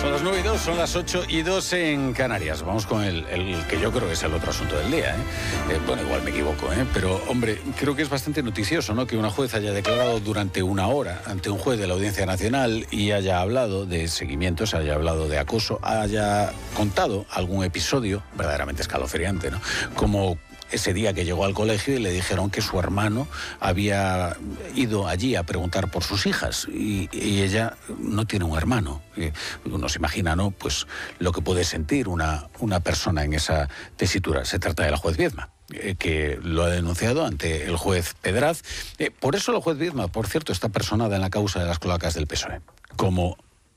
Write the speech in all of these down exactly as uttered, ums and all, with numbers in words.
Son las nueve y dos, son las ocho y dos en Canarias. Vamos con el, el que yo creo que es el otro asunto del día, ¿eh? Eh, bueno, igual me equivoco, ¿eh? Pero, hombre, creo que es bastante noticioso, ¿no?, que una juez haya declarado durante una hora ante un juez de la Audiencia Nacional y haya hablado de seguimientos, haya hablado de acoso, haya contado algún episodio verdaderamente escalofriante, ¿no? Como ese día que llegó al colegio y le dijeron que su hermano había ido allí a preguntar por sus hijas y, y ella no tiene un hermano. Y uno se imagina, ¿no?, pues lo que puede sentir una, una persona en esa tesitura. Se trata de la juez Viedma, eh, que lo ha denunciado ante el juez Pedraz. Eh, por eso la juez Viedma, por cierto, está personada en la causa de las cloacas del P S O E, como...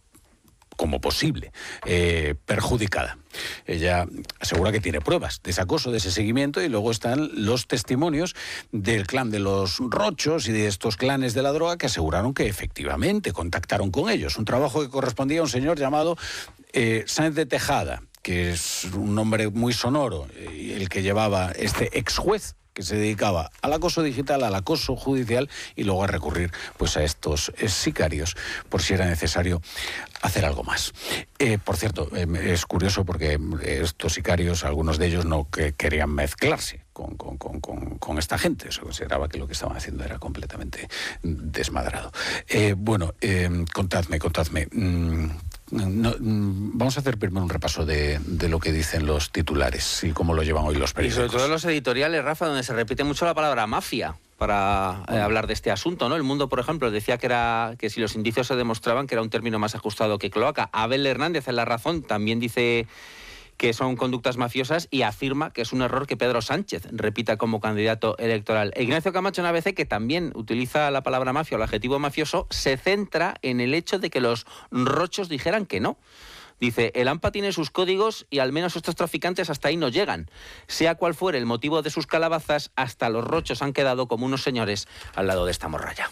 como posible eh, perjudicada. Ella asegura que tiene pruebas de ese acoso, de ese seguimiento, y luego están los testimonios del clan de los Rochos y de estos clanes de la droga que aseguraron que efectivamente contactaron con ellos. Un trabajo que correspondía a un señor llamado eh, Sáenz de Tejada, que es un nombre muy sonoro, eh, el que llevaba este ex juez que se dedicaba al acoso digital, al acoso judicial y luego a recurrir pues a estos eh, sicarios por si era necesario hacer algo más. Eh, por cierto, eh, es curioso porque estos sicarios, algunos de ellos no que querían mezclarse con, con, con, con, con esta gente. Se consideraba que lo que estaban haciendo era completamente desmadrado. Eh, bueno, eh, contadme, contadme. Mmm, No, vamos a hacer primero un repaso de, de lo que dicen los titulares y cómo lo llevan hoy los periódicos. Y sobre todo los editoriales, Rafa, donde se repite mucho la palabra mafia para eh, hablar de este asunto, ¿no? El Mundo, por ejemplo, decía que era que si los indicios se demostraban que era un término más ajustado que cloaca. Abel Hernández, en La Razón, también dice que son conductas mafiosas y afirma que es un error que Pedro Sánchez repita como candidato electoral. Ignacio Camacho en A B C, que también utiliza la palabra mafia o el adjetivo mafioso, se centra en el hecho de que los Rochos dijeran que no. Dice, el AMPA tiene sus códigos y al menos estos traficantes hasta ahí no llegan. Sea cual fuere el motivo de sus calabazas, hasta los Rochos han quedado como unos señores al lado de esta morralla.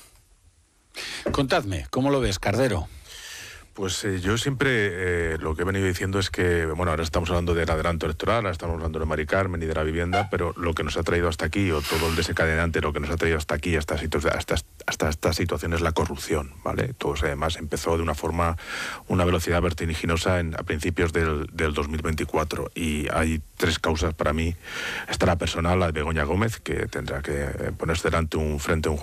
Contadme, ¿cómo lo ves, Cardero? Pues eh, yo siempre eh, lo que he venido diciendo es que, bueno, ahora estamos hablando del adelanto electoral, ahora estamos hablando de Mari Carmen y de la vivienda, pero lo que nos ha traído hasta aquí, o todo el desencadenante, lo que nos ha traído hasta aquí, hasta, hasta, hasta esta situación es la corrupción, ¿vale? Todo además empezó de una forma, una velocidad vertiginosa en, a principios del, del dos mil veinticuatro, y hay tres causas para mí. Está la personal, la de Begoña Gómez, que tendrá que ponerse delante un frente a un juez